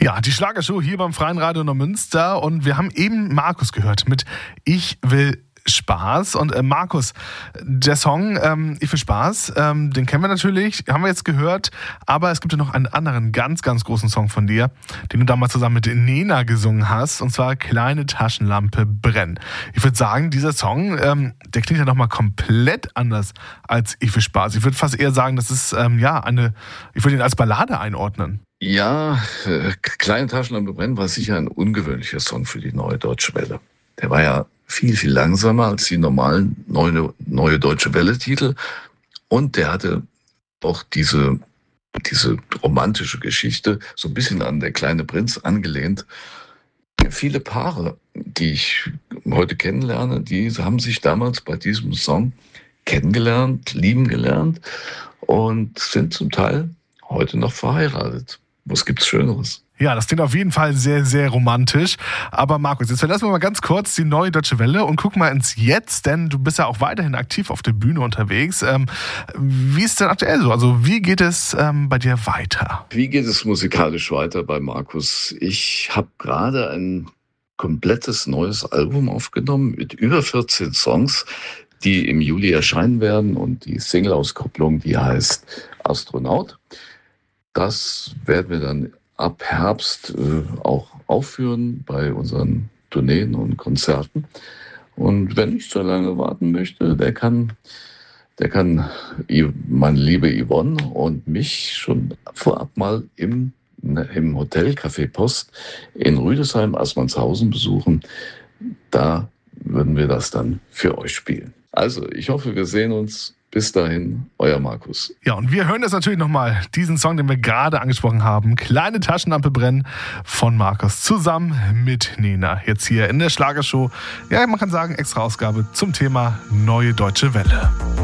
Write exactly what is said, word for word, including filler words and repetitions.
Ja, die Schlagershow hier beim Freien Radio Neumünster und wir haben eben Markus gehört mit Ich will Spaß. Und äh, Markus, der Song ähm, Ich will Spaß, ähm, den kennen wir natürlich, haben wir jetzt gehört, aber es gibt ja noch einen anderen ganz, ganz großen Song von dir, den du damals zusammen mit Nena gesungen hast, und zwar Kleine Taschenlampe brennen. Ich würde sagen, dieser Song, ähm, der klingt ja nochmal komplett anders als Ich will Spaß. Ich würde fast eher sagen, das ist ähm, ja eine, ich würde ihn als Ballade einordnen. Ja, äh, Kleine Taschenlampe brennen war sicher ein ungewöhnlicher Song für die Neue Deutsche Welle. Der war ja viel, viel langsamer als die normalen Neue, Neue Deutsche Welle-Titel. Und der hatte auch diese, diese romantische Geschichte, so ein bisschen an Der kleine Prinz angelehnt. Viele Paare, die ich heute kennenlerne, die haben sich damals bei diesem Song kennengelernt, lieben gelernt und sind zum Teil heute noch verheiratet. Was gibt's Schöneres? Ja, das klingt auf jeden Fall sehr, sehr romantisch. Aber Markus, jetzt verlassen wir mal ganz kurz die Neue Deutsche Welle und gucken mal ins Jetzt, denn du bist ja auch weiterhin aktiv auf der Bühne unterwegs. Ähm, wie ist denn aktuell so? Also wie geht es ähm, bei dir weiter? Wie geht es musikalisch weiter bei Markus? Ich habe gerade ein komplettes neues Album aufgenommen mit über vierzehn Songs, die im Juli erscheinen werden, und die Single-Auskopplung, die heißt Astronaut. Das werden wir dann ab Herbst äh, auch aufführen bei unseren Tourneen und Konzerten. Und wer nicht so lange warten möchte, der kann, der kann meine liebe Yvonne und mich schon vorab mal im, im Hotel Café Post in Rüdesheim, Assmannshausen besuchen. Da würden wir das dann für euch spielen. Also, ich hoffe, wir sehen uns. Bis dahin, euer Markus. Ja, und wir hören jetzt natürlich nochmal diesen Song, den wir gerade angesprochen haben. Kleine Taschenlampe brennen von Markus zusammen mit Nena. Jetzt hier in der Schlagershow. Ja, man kann sagen, extra Ausgabe zum Thema Neue Deutsche Welle.